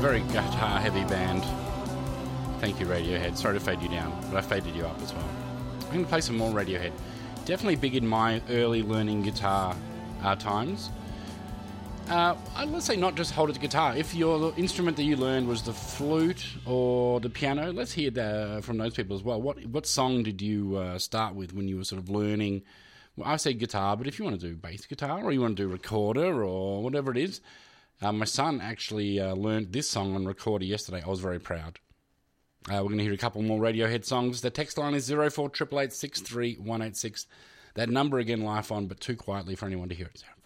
very guitar-heavy band. Thank you, Radiohead. Sorry to fade you down, but I faded you up as well. I'm going to play some more Radiohead. Definitely big in my early learning guitar times. Let's say not just hold it to guitar. If your instrument that you learned was the flute or the piano, let's hear that from those people as well. What song did you start with when you were sort of learning? Well, I say guitar, but if you want to do bass guitar or you want to do recorder or whatever it is, my son actually learned this song on recorder yesterday. I was very proud. We're going to hear a couple more Radiohead songs. The text line is 0488863186. That number again, live on, but too quietly for anyone to hear it.